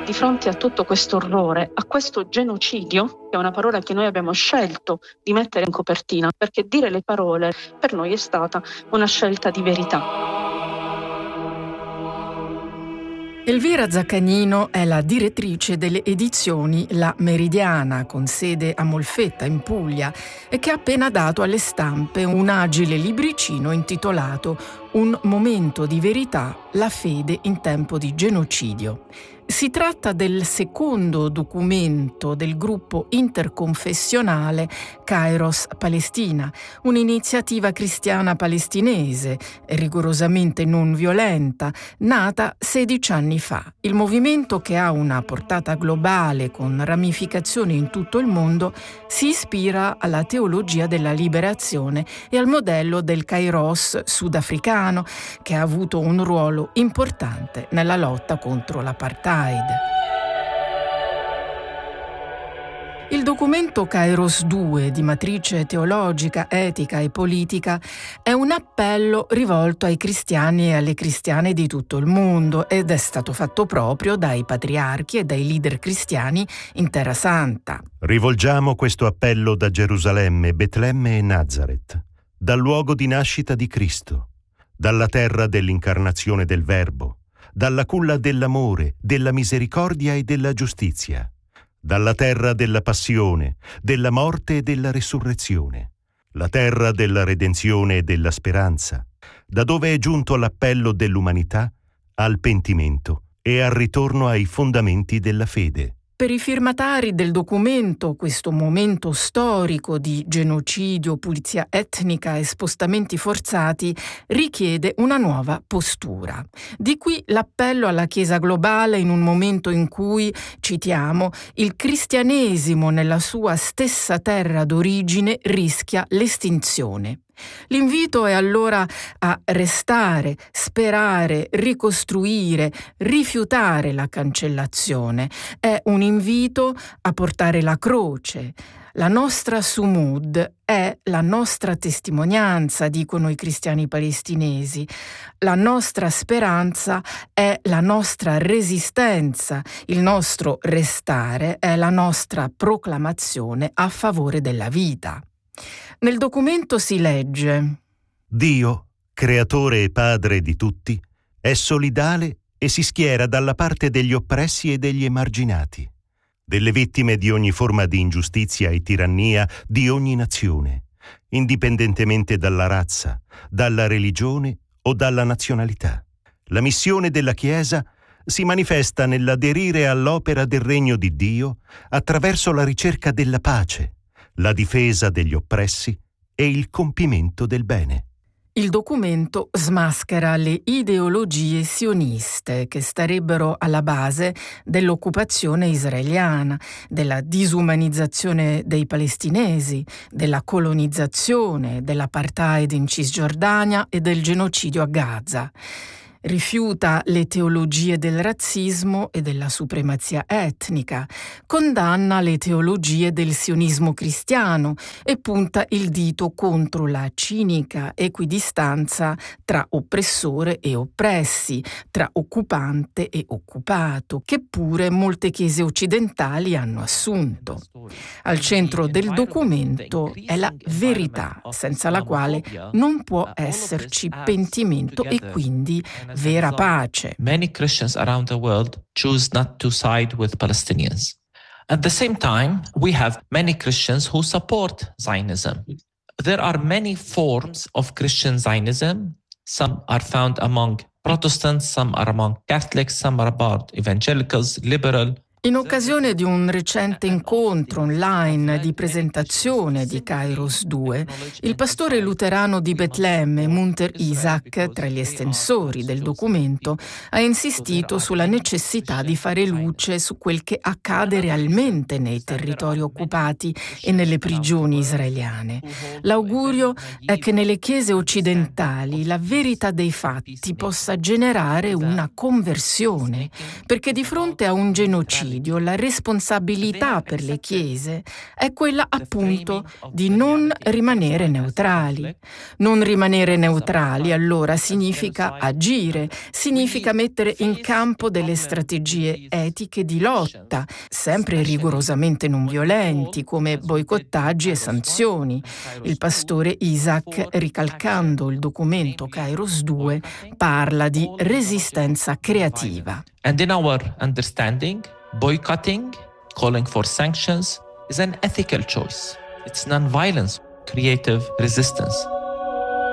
Di fronte a tutto questo orrore, a questo genocidio, che è una parola che noi abbiamo scelto di mettere in copertina, perché dire le parole per noi è stata una scelta di verità. Elvira Zaccagnino è la direttrice delle edizioni La Meridiana, con sede a Molfetta, in Puglia, e che ha appena dato alle stampe un agile libricino intitolato Un momento di verità, la fede in tempo di genocidio. Si tratta del secondo documento del gruppo interconfessionale Kairos Palestina, un'iniziativa cristiana palestinese, rigorosamente non violenta, nata 16 anni fa. Il movimento, che ha una portata globale con ramificazioni in tutto il mondo, si ispira alla teologia della liberazione e al modello del Kairos sudafricano, che ha avuto un ruolo importante nella lotta contro l'apartheid. Il documento Kairos 2, di matrice teologica, etica e politica, è un appello rivolto ai cristiani e alle cristiane di tutto il mondo ed è stato fatto proprio dai patriarchi e dai leader cristiani in Terra Santa. Rivolgiamo questo appello da Gerusalemme, Betlemme e Nazaret, dal luogo di nascita di Cristo, dalla terra dell'incarnazione del Verbo, dalla culla dell'amore, della misericordia e della giustizia, dalla terra della passione, della morte e della resurrezione, la terra della redenzione e della speranza, da dove è giunto l'appello dell'umanità al pentimento e al ritorno ai fondamenti della fede. Per i firmatari del documento, questo momento storico di genocidio, pulizia etnica e spostamenti forzati richiede una nuova postura. Di qui l'appello alla Chiesa globale in un momento in cui, citiamo, il cristianesimo nella sua stessa terra d'origine rischia l'estinzione. L'invito è allora a restare, sperare, ricostruire, rifiutare la cancellazione. È un invito a portare la croce. La nostra sumud è la nostra testimonianza, dicono i cristiani palestinesi. La nostra speranza è la nostra resistenza. Il nostro restare è la nostra proclamazione a favore della vita. Nel documento si legge: Dio, creatore e padre di tutti, è solidale e si schiera dalla parte degli oppressi e degli emarginati, delle vittime di ogni forma di ingiustizia e tirannia di ogni nazione, indipendentemente dalla razza, dalla religione o dalla nazionalità. La missione della Chiesa si manifesta nell'aderire all'opera del regno di Dio attraverso la ricerca della pace, la difesa degli oppressi e il compimento del bene. Il documento smaschera le ideologie sioniste che starebbero alla base dell'occupazione israeliana, della disumanizzazione dei palestinesi, della colonizzazione, dell'apartheid in Cisgiordania e del genocidio a Gaza. Rifiuta le teologie del razzismo e della supremazia etnica, condanna le teologie del sionismo cristiano e punta il dito contro la cinica equidistanza tra oppressore e oppressi, tra occupante e occupato, che pure molte chiese occidentali hanno assunto. Al centro del documento è la verità, senza la quale non può esserci pentimento e quindi vera pace. Many Christians around the world choose not to side with Palestinians. At the same time, we have many Christians who support Zionism. There are many forms of Christian Zionism. Some are found among Protestants, some are among Catholics, some are about evangelicals, liberal. In occasione di un recente incontro online di presentazione di Kairos 2, il pastore luterano di Betlemme, Munter Isaac, tra gli estensori del documento, ha insistito sulla necessità di fare luce su quel che accade realmente nei territori occupati e nelle prigioni israeliane. L'augurio è che nelle chiese occidentali la verità dei fatti possa generare una conversione, perché di fronte a un genocidio genocidio, la responsabilità per le chiese è quella appunto di non rimanere neutrali. Non rimanere neutrali allora significa agire, significa mettere in campo delle strategie etiche di lotta, sempre rigorosamente non violenti, come boicottaggi e sanzioni. Il pastore Isaac, ricalcando il documento Kairos 2, parla di resistenza creativa. And in our understanding, boycotting, calling for sanctions, is an ethical choice. It's non-violence, creative resistance.